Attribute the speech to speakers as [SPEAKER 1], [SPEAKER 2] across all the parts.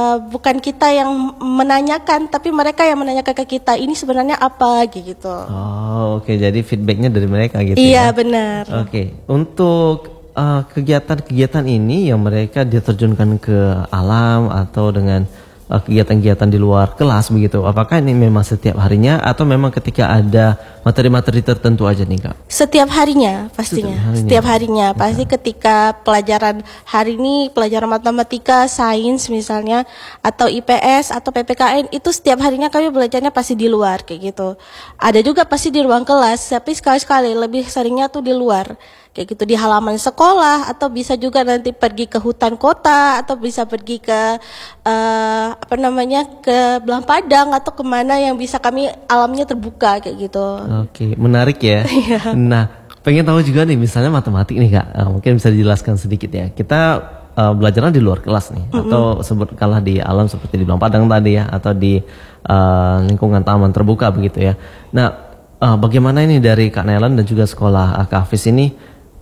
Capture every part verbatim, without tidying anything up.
[SPEAKER 1] uh, bukan kita yang menanyakan, tapi mereka yang menanyakan ke kita ini sebenarnya apa gitu.
[SPEAKER 2] Oh oke, okay. Jadi feedbacknya dari mereka gitu.
[SPEAKER 1] Iya
[SPEAKER 2] ya?
[SPEAKER 1] benar.
[SPEAKER 2] Oke, okay. Untuk uh, kegiatan-kegiatan ini yang mereka diterjunkan ke alam atau dengan uh, kegiatan-kegiatan di luar kelas begitu, apakah ini memang setiap harinya atau memang ketika ada materi-materi tertentu aja nih Kak?
[SPEAKER 1] Setiap harinya pastinya. Setiap harinya, Setiap harinya. Pasti ketika pelajaran hari ini, pelajaran matematika, sains misalnya, atau I P S atau P P K N, itu setiap harinya kami belajarnya pasti di luar kayak gitu. Ada juga pasti di ruang kelas, tapi sekali-sekali lebih seringnya tuh di luar. Kayak gitu di halaman sekolah, atau bisa juga nanti pergi ke hutan kota, atau bisa pergi ke uh, apa namanya ke belah padang atau kemana yang bisa kami alamnya terbuka kayak gitu.
[SPEAKER 2] Oke, menarik ya. Nah, pengen tahu juga nih, misalnya matematik nih Kak, uh, mungkin bisa dijelaskan sedikit ya. Kita uh, belajarnya di luar kelas nih, mm-hmm. atau sebut kalah di alam seperti di belah padang tadi ya, atau di uh, lingkungan taman terbuka begitu ya. Nah, uh, bagaimana ini dari Kak Nelan dan juga sekolah uh, Kak Hafiz ini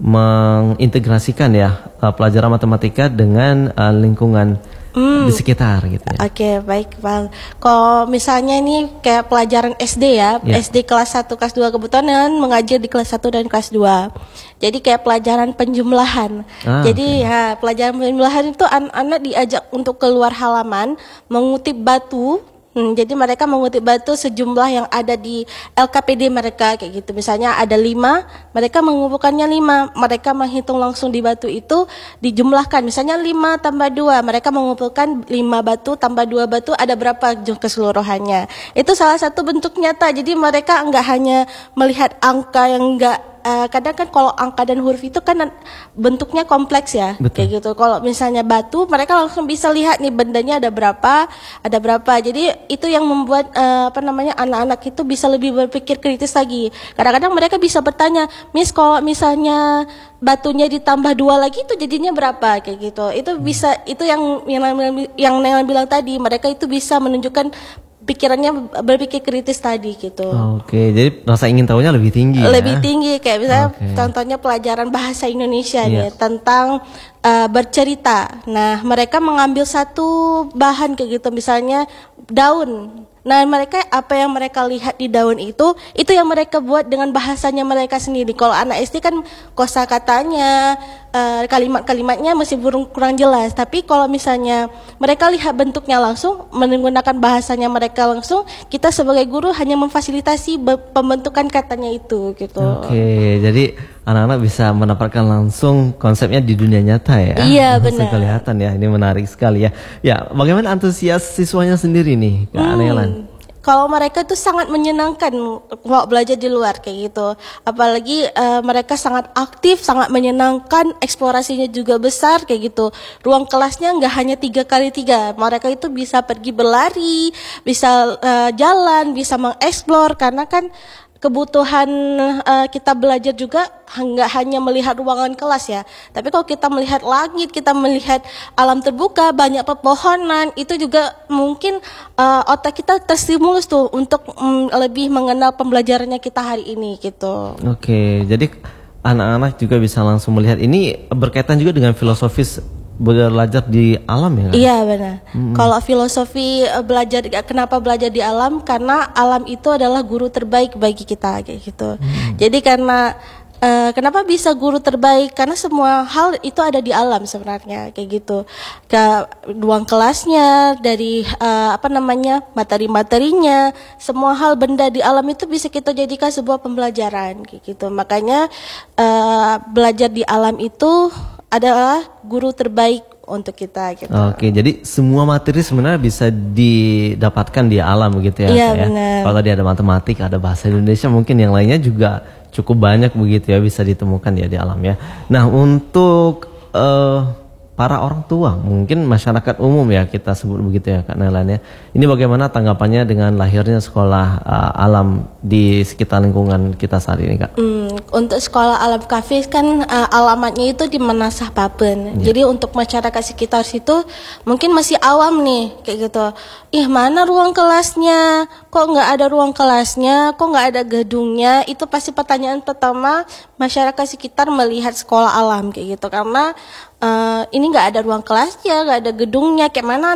[SPEAKER 2] mengintegrasikan ya uh, pelajaran matematika dengan uh, lingkungan hmm. di sekitar gitu ya.
[SPEAKER 1] Oke, okay, baik Bang. Kalau misalnya ini kayak pelajaran S D ya, yeah. S D kelas satu, kelas dua, kebetulan mengajar di kelas satu dan kelas dua. Jadi kayak pelajaran penjumlahan. Ah, Jadi okay. ya pelajaran penjumlahan itu anak-anak diajak untuk keluar halaman mengutip batu. Hmm, jadi mereka mengutip batu sejumlah yang ada di L K P D mereka kayak gitu. Misalnya ada lima, mereka mengumpulkannya lima. Mereka menghitung langsung di batu itu dijumlahkan. Misalnya lima tambah dua, mereka mengumpulkan lima batu tambah dua batu ada berapa keseluruhannya. Itu salah satu bentuk nyata. Jadi mereka enggak hanya melihat angka yang enggak Uh, kadang kan kalau angka dan huruf itu kan bentuknya kompleks ya. Betul. Kayak gitu. Kalau misalnya batu, mereka langsung bisa lihat nih bendanya ada berapa, ada berapa. Jadi itu yang membuat uh, apa namanya anak-anak itu bisa lebih berpikir kritis lagi. Kadang-kadang mereka bisa bertanya, Miss kalau misalnya batunya ditambah dua lagi itu jadinya berapa kayak gitu. Itu bisa, itu yang yang yang Nelan bilang tadi, mereka itu bisa menunjukkan pikirannya berpikir kritis tadi gitu.
[SPEAKER 2] Oke, jadi rasa ingin tahunya lebih tinggi.
[SPEAKER 1] Lebih
[SPEAKER 2] ya?
[SPEAKER 1] tinggi kayak misalnya okay. contohnya pelajaran bahasa Indonesia yeah. nih tentang uh, bercerita. Nah, mereka mengambil satu bahan kayak gitu, misalnya daun. Nah, mereka apa yang mereka lihat di daun itu, itu yang mereka buat dengan bahasanya mereka sendiri. Kalau anak S D kan kosakatanya, uh, kalimat-kalimatnya masih burung kurang jelas. Tapi kalau misalnya mereka lihat bentuknya langsung, menggunakan bahasanya mereka langsung, kita sebagai guru hanya memfasilitasi pembentukan katanya itu gitu.
[SPEAKER 2] Oke, jadi anak-anak bisa mendapatkan langsung konsepnya di dunia nyata ya.
[SPEAKER 1] Iya benar.
[SPEAKER 2] Kelihatan ya, ini menarik sekali ya. Ya, bagaimana antusias siswanya sendiri nih, Kak hmm. Nelan?
[SPEAKER 1] Kalau mereka itu sangat menyenangkan kalau belajar di luar kayak gitu. Apalagi uh, mereka sangat aktif, sangat menyenangkan, eksplorasinya juga besar kayak gitu. Ruang kelasnya nggak hanya tiga kali tiga. Mereka itu bisa pergi berlari, bisa uh, jalan, bisa mengeksplor karena kan kebutuhan uh, kita belajar juga nggak hanya melihat ruangan kelas ya, tapi kalau kita melihat langit, kita melihat alam terbuka, banyak pepohonan, itu juga mungkin uh, otak kita terstimulus tuh untuk um, lebih mengenal pembelajarannya kita hari ini gitu.
[SPEAKER 2] Oke, jadi anak-anak juga bisa langsung melihat ini berkaitan juga dengan filosofis belajar di alam ya?
[SPEAKER 1] Iya benar. Hmm. Kalau filosofi belajar, kenapa belajar di alam? Karena alam itu adalah guru terbaik bagi kita kayak gitu. Hmm. Jadi karena uh, kenapa bisa guru terbaik? Karena semua hal itu ada di alam sebenarnya kayak gitu. Ke ruang kelasnya, dari uh, apa namanya materi-materinya, semua hal benda di alam itu bisa kita jadikan sebuah pembelajaran kayak gitu. Makanya uh, belajar di alam itu adalah guru terbaik untuk kita gitu.
[SPEAKER 2] Oke, jadi semua materi sebenarnya bisa didapatkan di alam begitu ya.
[SPEAKER 1] Iya benar.
[SPEAKER 2] Kalau tadi ada matematik, ada bahasa Indonesia, mungkin yang lainnya juga cukup banyak begitu ya, bisa ditemukan ya di alam ya. Nah, untuk uh, para orang tua, mungkin masyarakat umum ya kita sebut begitu ya Kak Nelan ya. Ini bagaimana tanggapannya dengan lahirnya sekolah uh, alam di sekitar lingkungan kita saat ini Kak?
[SPEAKER 1] Hmm, untuk sekolah alam Kak Hafiz kan uh, alamatnya itu di Manasah Papen. Ya. Jadi untuk masyarakat sekitar situ mungkin masih awam nih kayak gitu. Ih mana ruang kelasnya? Kok nggak ada ruang kelasnya? Kok nggak ada gedungnya? Itu pasti pertanyaan pertama masyarakat sekitar melihat sekolah alam kayak gitu, karena Uh, ini nggak ada ruang kelasnya, nggak ada gedungnya, kayak mana